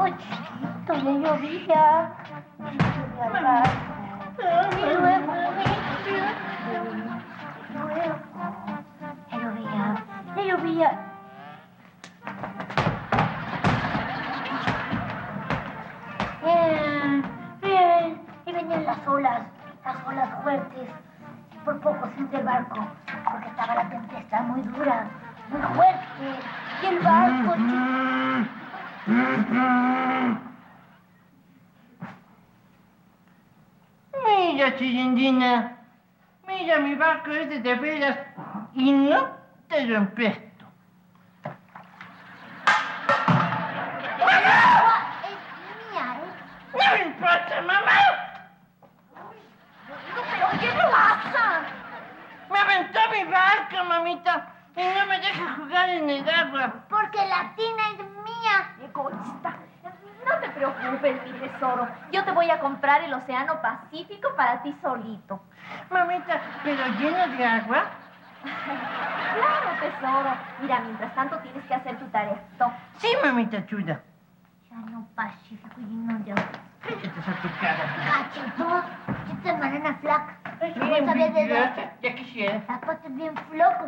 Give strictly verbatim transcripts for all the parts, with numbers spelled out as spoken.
¡Ay, chiquito, ya llovía! Y luego, luego, ya llovía, ya llovía. Bien, bien. Y venían las olas, las olas fuertes. Por poco se hunde el barco, porque estaba la tempestad muy dura, muy fuerte. Y el barco... Mira, Chirindina, mira, mi barco es de de veras y no te lo empresto. ¡Mamá! Es mía, ¿eh? ¡No me importa, mamá! ¿Pero qué pasa? Me aventó mi barco, mamita, y no me deja jugar en el agua. Porque la tina es mía. Egoísta. No te preocupes, mi tesoro. Yo te voy a comprar el Océano Pacífico para ti solito. Mamita, ¿pero lleno de agua? Claro, tesoro. Mira, mientras tanto tienes que hacer tu tarea. Toma. Sí, mamita chula. Océano Pacífico lleno de agua. Cállate a tu cara. Cachetón, esta es banana flaca. Ay, ¿Cómo bien sabes de envidiosa, eso? ya quisiera. Las patas bien flocos.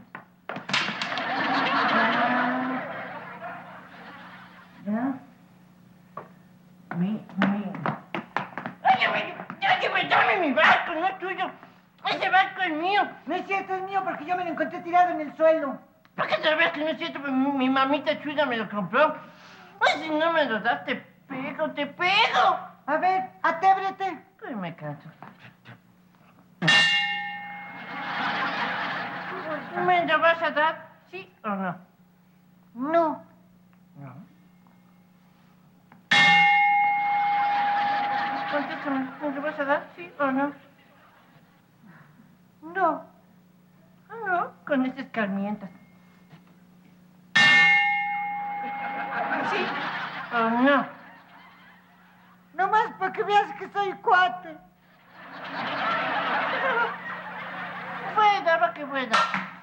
¿Ya? Mi, mi... ¡Óyeme! ¡Óyeme! ¡Dame mi barco! ¡No es tuyo! ¡Ese barco es mío! No es cierto, es mío porque yo me lo encontré tirado en el suelo. ¿Por qué sabes que no es cierto? Pues mi, mi mamita chula me lo compró. Ay, si no me lo das, te pego, te pego. A ver, atébrete. Ay, me canso. ¿Me lo vas a dar? ¿Sí o no? No. No. Contéstame, ¿me lo vas a dar? ¿Sí o no? No. Ah, no, con esas escarmientas. ¿Sí o no? Nomás para que veas que soy cuate. Buena, va que buena.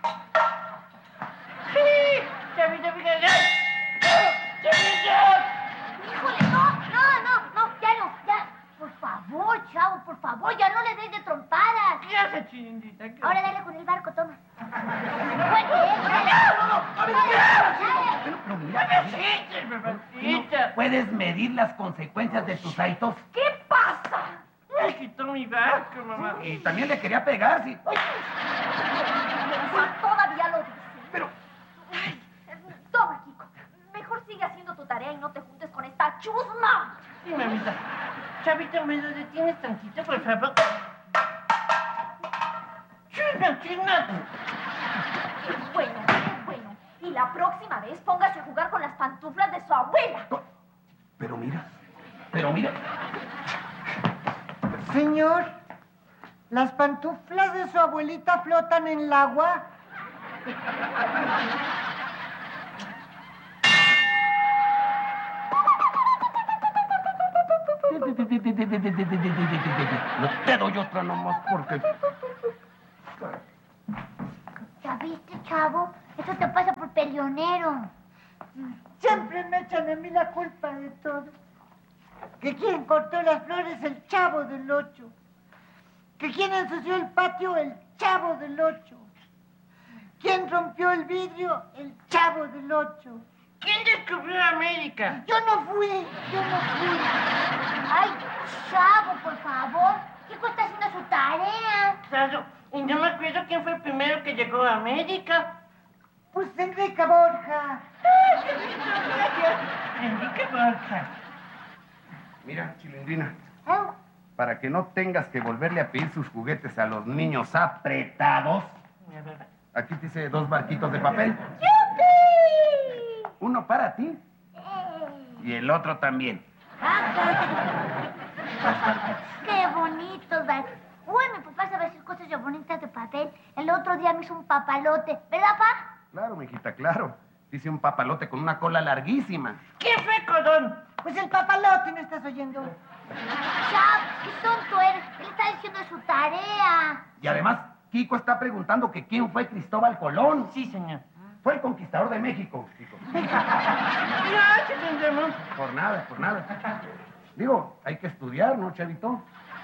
¡Sí! ¡Chavita, fíjate! ¡Chavita! Híjole, no, no, no, no, ya no, ya. Por favor, chavo, por favor, ya no le des de trompadas. ¿Qué hace, Chirindita? ¿Qué Ahora hace? dale con el barco, toma. Fuerte, ¿eh? ¡No, no, no! ¡A ver, qué hace! Pero, pero mira, ¡Mamacita, ¿no mamacita! puedes medir las consecuencias de tus actos? ¿Qué pasa? Me quitó mi barco, mamá. Y también le quería pegar, sí. Esa todavía lo dice. Pero, Toma, Kiko. Mejor sigue haciendo tu tarea y no te juntes con esta chusma. Sí, mamita. Chavita, ¿me lo detienes tantito, por favor? ¡Chusma, chusma! Qué bueno, qué bueno. Y la próxima vez póngase a jugar con las pantuflas de su abuela. pero mira, pero mira. Señor, ¿las pantuflas de su abuelita flotan en el agua? No te doy otra nomás porque... ¿Ya viste, chavo? Eso te pasa por peleonero. Siempre me echan a mí la culpa de todo. Que quien cortó las flores, el Chavo del Ocho. Que quien ensució el patio, el Chavo del Ocho. ¿Quién rompió el vidrio? El Chavo del Ocho. ¿Quién descubrió América? Yo no fui, yo no fui. Ay, chavo, por favor. Kiko está haciendo su tarea. Claro, y no me acuerdo quién fue el primero que llegó a América. Pues Enrique Borja. Enrique Borja. Mira, Chilindrina, ¿Eh? para que no tengas que volverle a pedir sus juguetes a los niños apretados, aquí te hice dos barquitos de papel. ¡Yupi! Uno para ti Eh. y el otro también. ¡Qué bonitos! ¿Verdad? Uy, mi papá sabe hacer cosas de bonitas de papel. El otro día me hizo un papalote. ¿Verdad, pa? Claro, mijita, claro. Te hice un papalote con una cola larguísima. ¿Quién fue Codón? Pues el papalote, ¿no estás oyendo? Chavo, qué tonto eres. Él está diciendo su tarea. Y además, Kiko está preguntando que quién fue Cristóbal Colón. Sí, señor. Fue el conquistador de México, chico. Gracias, Enderman. Por nada, por nada. Digo, hay que estudiar, ¿no, chavito?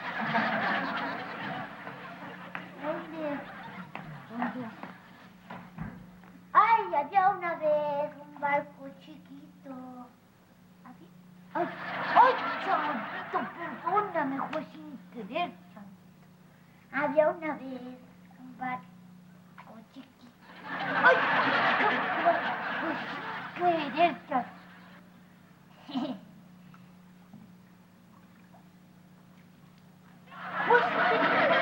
Ay, había una vez un barco chiquito. Había- Ay, ay, chavito, perdóname, fue sin querer, chavito. Había una vez un barco